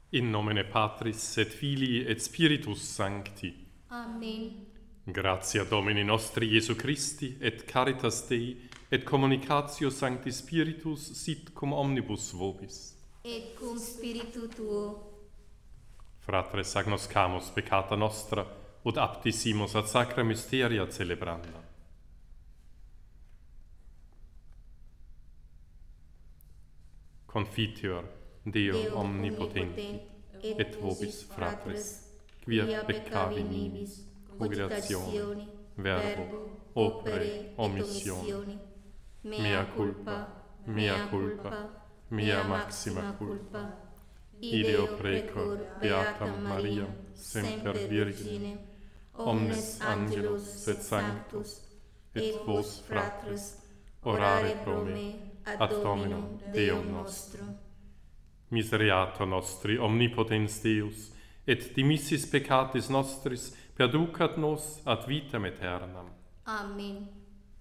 In nomine Patris et Filii et Spiritus Sancti. Amen. Gratia Domini nostri Iesu Christi et caritas Dei et communicatio Sancti Spiritus sit cum omnibus vobis. Et cum spiritu tuo. Fratres agnoscamus peccata nostra ut aptissimus ad sacra mysteria celebranda. Confiteor Deo omnipotenti et vobis fratres, quia peccavi nibis, congregazione, verbo, opere, omissione. Mea culpa, mea maxima culpa. Ideo precor beatam Mariam, semper Virgine, omnes angelos et sanctus, et vos fratres, orare pro me, ad Dominum Deum nostrum. Misereatur nostri omnipotens Deus, et dimissis peccatis nostris perducat nos ad vitam aeternam. Amen.